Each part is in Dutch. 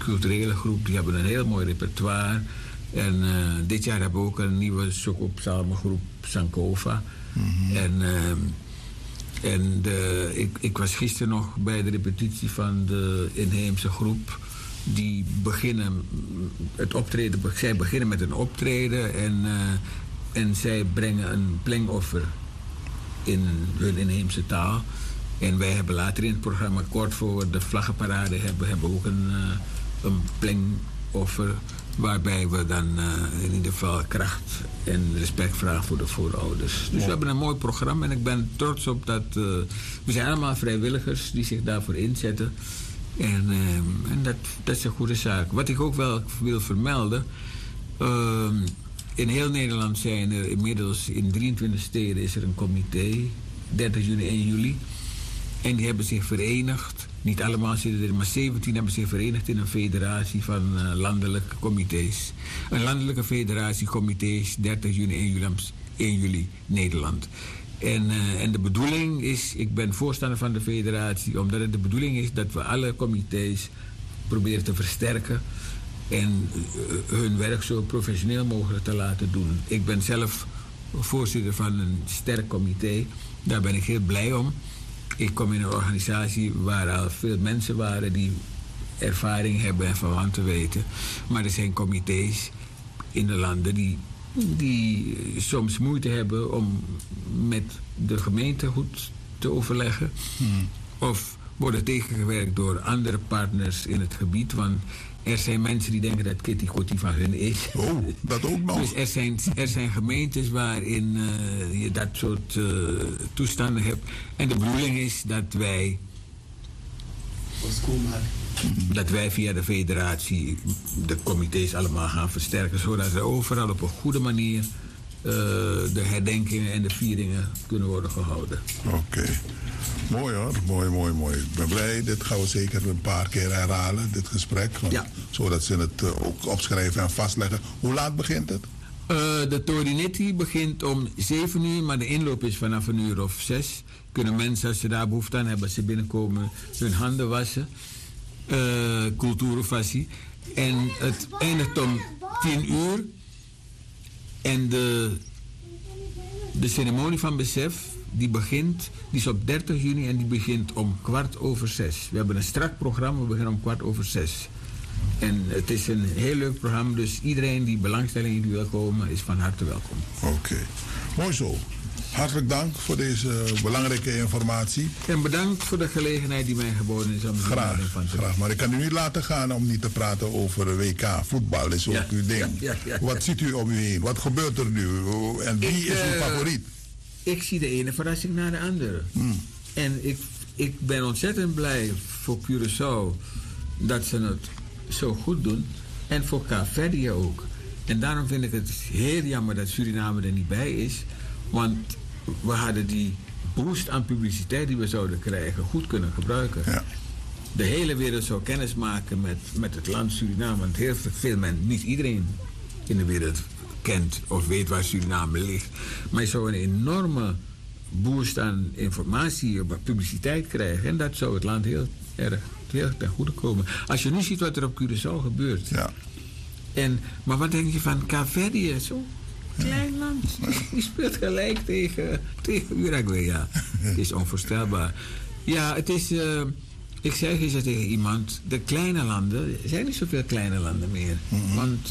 culturele groep. Die hebben een heel mooi repertoire. En dit jaar hebben we ook een nieuwe Sokop-psalmengroep, Sankova. Ik was gisteren nog bij de repetitie van de inheemse groep. Die beginnen het optreden. Zij beginnen met een optreden en zij brengen een plengoffer in hun inheemse taal. En wij hebben later in het programma, kort voor de vlaggenparade, hebben ook een plengoffer. Waarbij we dan in ieder geval kracht en respect vragen voor de voorouders. Dus we hebben een mooi programma en ik ben trots op dat... we zijn allemaal vrijwilligers die zich daarvoor inzetten. En dat is een goede zaak. Wat ik ook wel wil vermelden... in heel Nederland zijn er inmiddels in 23 steden is er een comité. 30 juni, 1 juli. En die hebben zich verenigd. Niet allemaal zitten er, maar 17 hebben zich verenigd in een federatie van landelijke comité's. Een landelijke federatie comité's 30 juni, 1 juli Nederland. En de bedoeling is, ik ben voorstander van de federatie, omdat het de bedoeling is dat we alle comité's proberen te versterken en hun werk zo professioneel mogelijk te laten doen. Ik ben zelf voorzitter van een sterk comité. Daar ben ik heel blij om. Ik kom in een organisatie waar al veel mensen waren die ervaring hebben en verwanten weten. Maar er zijn comité's in de landen die soms moeite hebben om met de gemeente goed te overleggen. Of worden tegengewerkt door andere partners in het gebied. Want er zijn mensen die denken dat Kitty Kotti van hun is. Oh, dat ook nog. Dus er zijn gemeentes waarin je dat soort toestanden hebt. En de bedoeling is dat wij via de federatie de comité's allemaal gaan versterken. Zodat er overal op een goede manier de herdenkingen en de vieringen kunnen worden gehouden. Oké. Mooi hoor, mooi. Ik ben blij, dit gaan we zeker een paar keer herhalen, dit gesprek. Ja. Zodat ze het ook opschrijven en vastleggen. Hoe laat begint het? De Torinetti begint om 7 uur, maar de inloop is vanaf 6:00. Kunnen mensen, als ze daar behoefte aan hebben, als ze binnenkomen, hun handen wassen. Cultuurfassie. En het eindigt om 10 uur. En de ceremonie van besef, die is op 30 juni en die begint om 6:15. We hebben een strak programma, we beginnen om 6:15. En het is een heel leuk programma, dus iedereen die belangstelling in wil komen, is van harte welkom. Oké. Mooi zo. Hartelijk dank voor deze belangrijke informatie. En bedankt voor de gelegenheid die mij geboden is om de Graag. Maar ik kan u niet laten gaan om niet te praten over WK voetbal. Dat is ook uw ding. Ja. Wat ziet u om u heen? Wat gebeurt er nu? En wie is uw favoriet? Ik zie de ene verrassing naar de andere. En ik ben ontzettend blij voor Curaçao dat ze het zo goed doen. En voor Kaapverdië ook. En daarom vind ik het heel jammer dat Suriname er niet bij is. Want we hadden die boost aan publiciteit die we zouden krijgen goed kunnen gebruiken. Ja. De hele wereld zou kennis maken met het land Suriname. Want heel veel mensen, niet iedereen in de wereld kent of weet waar Suriname ligt. Maar je zou een enorme boost aan informatie, publiciteit krijgen. En dat zou het land heel erg ten goede komen. Als je nu ziet wat er op Curaçao gebeurt. Ja. Maar wat denk je van Kaapverdië? Zo'n klein land. Die speelt gelijk tegen Uruguay. Ja. Het is onvoorstelbaar. Ja, het is... ik zei gisteren tegen iemand, de kleine landen, er zijn niet zoveel kleine landen meer. Want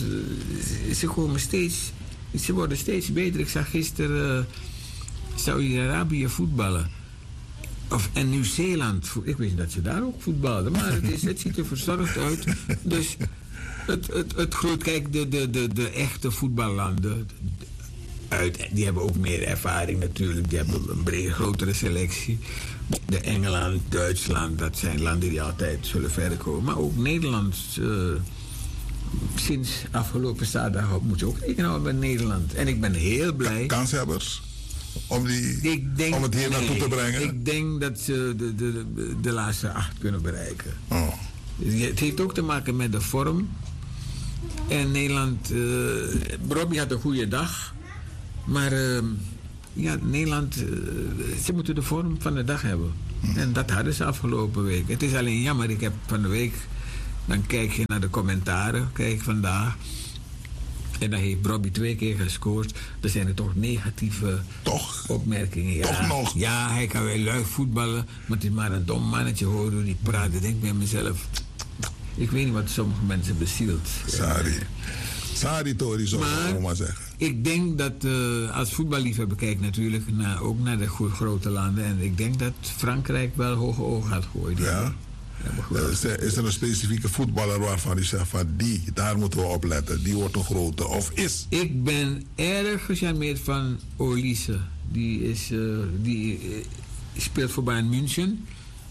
ze worden steeds beter. Ik zag gisteren Saudi-Arabië voetballen. En Nieuw-Zeeland, ik weet niet dat ze daar ook voetbalden, maar het ziet er verzorgd uit. Dus het groot, kijk, de echte voetballanden, die hebben ook meer ervaring natuurlijk. Die hebben een grotere selectie. De Engeland, Duitsland, dat zijn landen die altijd zullen verder komen. Maar ook Nederland, sinds afgelopen zaterdag moet je ook rekenen houden met Nederland. En ik ben heel blij. Kanshebbers? Om het hier naartoe te brengen? Ik denk dat ze de laatste 8 kunnen bereiken. Oh. Het heeft ook te maken met de vorm. En Nederland, Robbie had een goede dag. Maar Nederland, ze moeten de vorm van de dag hebben. En dat hadden ze afgelopen week. Het is alleen jammer, ik heb van de week Dan kijk je naar de commentaren. Kijk vandaag. En dan heeft Robbie 2 keer gescoord. Er zijn er toch negatieve opmerkingen. Ja, toch nog? Ja, hij kan wel leuk voetballen. Maar het is maar een dom mannetje hoor. Hoe die praat. Ik denk bij mezelf. Ik weet niet wat sommige mensen bezielt. Sari Tori, zou ik maar zeggen. Ik denk dat als voetballiefhebber kijkt natuurlijk ook naar de grote landen. En ik denk dat Frankrijk wel hoge ogen gaat gooien. Ja. Is er een specifieke voetballer waarvan u zegt van daar moeten we op letten. Die wordt een grote of is? Ik ben erg gecharmeerd van Olise. Die speelt voor Bayern München.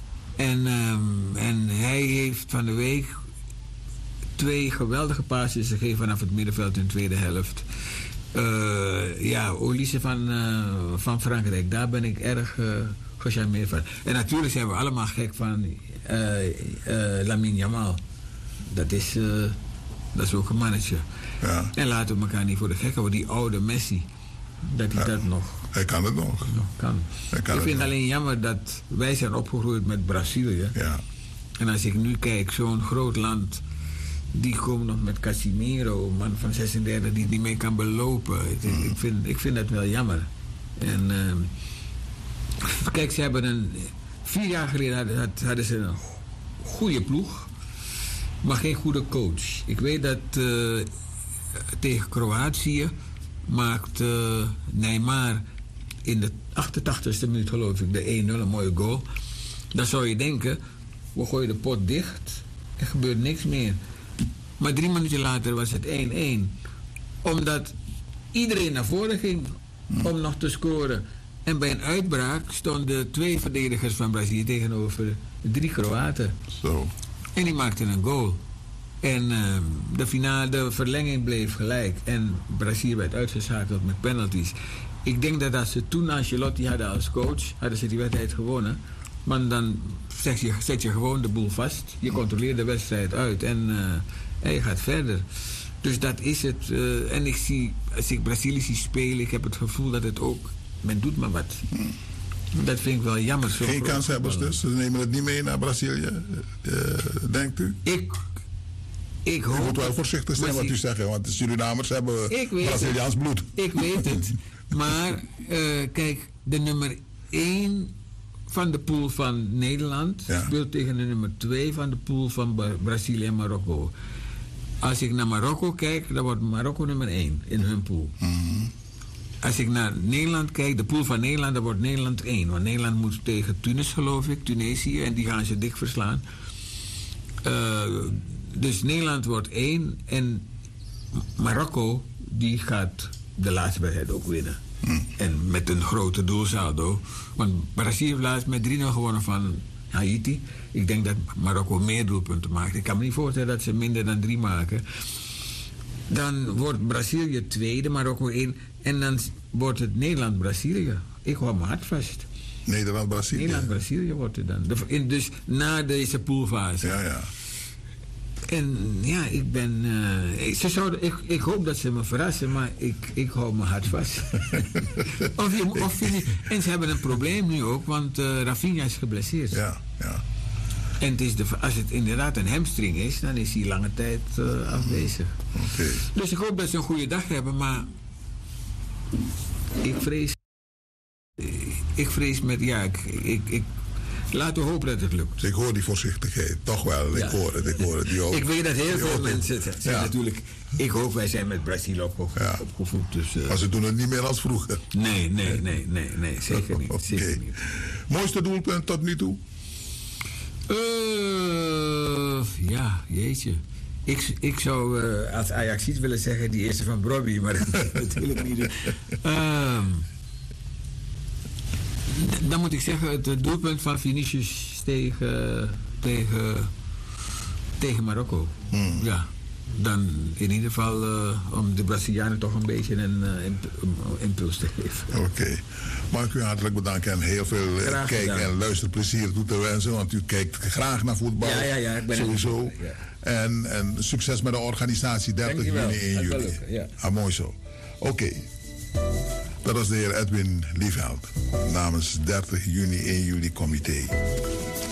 En hij heeft van de week 2 geweldige passes gegeven vanaf het middenveld in de tweede helft. Olise van Frankrijk, daar ben ik erg gecharmeerd van. En natuurlijk zijn we allemaal gek van Lamine Yamal. Dat is ook een mannetje. Ja. En laten we elkaar niet voor de gek houden. Die oude Messi, dat hij dat nog... Hij kan het nog. Ik vind alleen jammer dat wij zijn opgegroeid met Brazilië. Ja. En als ik nu kijk, zo'n groot land... Die komt nog met Casimiro, man van 36, die niet mee kan belopen. Ik vind dat wel jammer. En kijk, ze hebben 4 jaar geleden hadden ze een goede ploeg, maar geen goede coach. Ik weet dat tegen Kroatië maakt Neymar in de 88e minuut, geloof ik, de 1-0, een mooie goal. Dan zou je denken, we gooien de pot dicht, er gebeurt niks meer. Maar 3 minuten later was het 1-1. Omdat iedereen naar voren ging om nog te scoren. En bij een uitbraak stonden 2 verdedigers van Brazilië tegenover 3 Kroaten. Zo. En die maakten een goal. En de verlenging bleef gelijk. En Brazilië werd uitgeschakeld met penalties. Ik denk dat als ze toen Ancelotti hadden als coach, hadden ze die wedstrijd gewonnen. Maar dan zet je gewoon de boel vast. Je controleert de wedstrijd uit en je gaat verder. Dus dat is het. En ik zie, als ik Brazilië zie spelen, ik heb het gevoel dat het ook... Men doet maar wat. Dat vind ik wel jammer. Geen kanshebbers dus? Ze nemen het niet mee naar Brazilië, denkt u? Ik hoop... U moet wel voorzichtig zijn wat u zegt, want de Surinamers hebben Braziliaans bloed. Ik weet het. Maar kijk, de nummer 1 van de pool van Nederland speelt tegen de nummer 2 van de pool van Brazilië en Marokko. Als ik naar Marokko kijk, dan wordt Marokko nummer 1 in hun pool. Mm-hmm. Als ik naar Nederland kijk, de pool van Nederland, dan wordt Nederland 1. Want Nederland moet tegen Tunis, geloof ik, Tunesië, en die gaan ze dik verslaan. Dus Nederland wordt 1 en Marokko, die gaat de laatste wedstrijd ook winnen. En met een grote doelsaldo. Want Brazilië heeft laatst met 3-0 gewonnen van Haiti. Ik denk dat Marokko meer doelpunten maakt. Ik kan me niet voorstellen dat ze minder dan 3 maken. Dan wordt Brazilië tweede, Marokko 1. En dan wordt het Nederland-Brazilië. Ik hou mijn hart vast. Nederland-Brazilië? Nederland-Brazilië wordt het dan. Dus na deze poolfase. Ja. En ja, ik ben... ik hoop dat ze me verrassen, maar ik hou mijn hart vast. En ze hebben een probleem nu ook, want Rafinha is geblesseerd. Ja. En als het inderdaad een hamstring is, dan is hij lange tijd afwezig. Okay. Dus ik hoop dat ze een goede dag hebben, maar ik vrees met... Ja, laten we hopen dat het lukt. Ik hoor die voorzichtigheid, toch wel. Ik hoor het. Ik weet dat heel veel mensen zeggen natuurlijk... Ik hoop, wij zijn met Brazil opgevoed. Dus, maar ze doen het niet meer als vroeger. Nee, zeker niet. Okay. Zeker niet. Mooiste doelpunt tot nu toe? Ja, jeetje. Ik zou als Ajaxiet willen zeggen die eerste van Brobby, maar dat natuurlijk niet. Dan moet ik zeggen het doelpunt van Vinicius tegen Marokko. Ja. Dan in ieder geval om de Brazilianen toch een beetje een impuls te geven. Oké. Mag ik u hartelijk bedanken en heel veel kijk- en luisterplezier toe te wensen. Want u kijkt graag naar voetbal. Ja, ik ben sowieso. En succes met de organisatie 30 juni 1 juli. Mooi zo. Oké. Dat was de heer Edwin Lieveld namens 30 juni 1 juli comité.